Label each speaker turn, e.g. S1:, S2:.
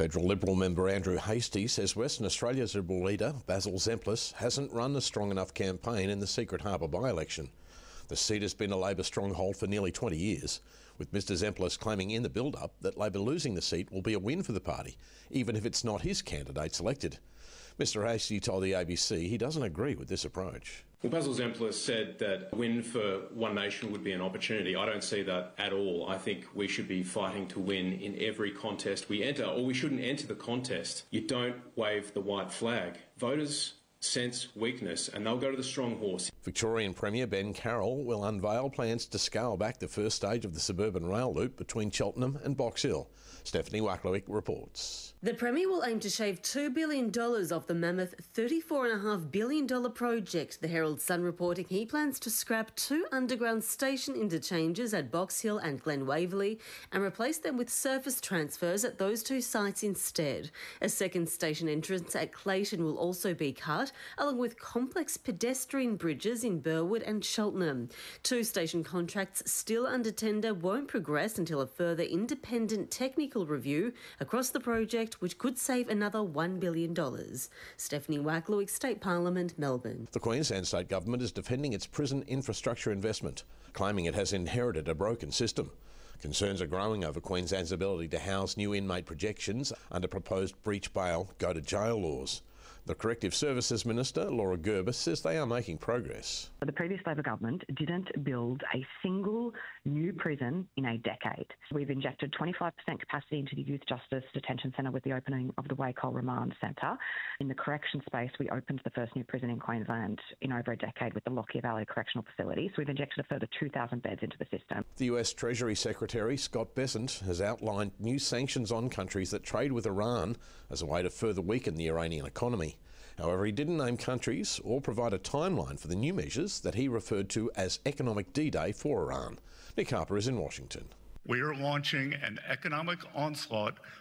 S1: Federal Liberal member Andrew Hastie says Western Australia's Liberal leader, Basil Zemplis, hasn't run a strong enough campaign in the Secret Harbour by-election. The seat has been a Labor stronghold for nearly 20 years, with Mr Zemplis claiming in the build-up that Labor losing the seat will be a win for the party, even if it's not his candidate selected. Mr Hastie told the ABC he doesn't agree with this approach.
S2: Well, Basil Zemplis said that a win for One Nation would be an opportunity. I don't see that at all. I think we should be fighting to win in every contest we enter, or we shouldn't enter the contest. You don't wave the white flag. Voters sense weakness and they'll go to the strong horse.
S1: Victorian Premier Ben Carroll will unveil plans to scale back the first stage of the suburban rail loop between Cheltenham and Box Hill. Stephanie Wacklowick reports.
S3: The Premier will aim to shave $2 billion off the mammoth $34.5 billion project. The Herald Sun reporting he plans to scrap 2 underground station interchanges at Box Hill and Glen Waverley and replace them with surface transfers at those 2 sites instead. A second station entrance at Clayton will also be cut, along with complex pedestrian bridges in Burwood and Cheltenham. 2 station contracts still under tender won't progress until a further independent technical review across the project, which could save another $1 billion. Stephanie Wacklowick, State Parliament, Melbourne.
S1: The Queensland State Government is defending its prison infrastructure investment, claiming it has inherited a broken system. Concerns are growing over Queensland's ability to house new inmate projections under proposed breach bail, go to jail laws. The Corrective Services Minister, Laura Gerber, says they are making progress.
S4: The previous Labor government didn't build a single new prison in a decade. We've injected 25% capacity into the Youth Justice Detention Centre with the opening of the Wacol Remand Centre. In the correction space, we opened the first new prison in Queensland in over a decade with the Lockyer Valley Correctional Facility. So we've injected a further 2,000 beds into the system.
S1: The US Treasury Secretary, Scott Bessent, has outlined new sanctions on countries that trade with Iran as a way to further weaken the Iranian economy. However, he didn't name countries or provide a timeline for the new measures that he referred to as economic D-Day for Iran. Nick Harper is in Washington.
S5: We are launching an economic onslaught